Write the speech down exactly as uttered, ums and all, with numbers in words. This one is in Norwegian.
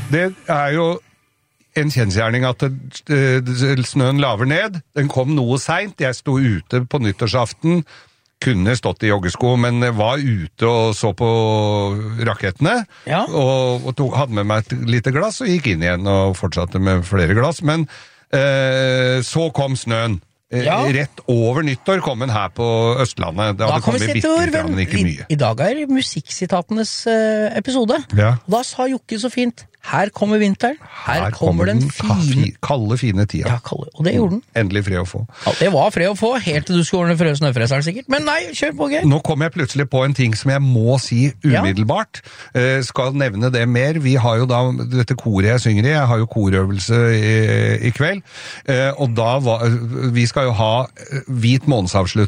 Det er jo en kjensgjerning at det, snøen laver ned. Den kom noe sent. Jeg sto ute på nyttårsaften, kunne stått i joggesko, men var ute og så på rakettene, ja. og, og tog, hadde med meg et lite glass, og gikk inn igjen og fortsatte med flere glass. Men eh, så kom snøen. Ja. Rett over nyttår kom den her på Østlandet. Det hadde kommet bitte litt, men ikke mye. I, I dag er musikksitatenes uh, episode. Ja. Da sa Jokke så fint, her kommer vinteren, her, her kommer den fine... Kalde, fine tida. Ja, kalde. Og det gjorde den. Endelig fred å få. Ja, det var fred å få, helt til du skulle ordne frø snøfreseren sikkert. Men nei, kjør på, Geir. Nå kom jeg plutselig på en ting som jeg må si umiddelbart. Ja. Eh, skal nevne det mer. Vi har jo da, dette koret jeg synger i, jeg har jo korøvelse i, i kveld, eh, og da var, vi skal jo ha hvit månedsavslutt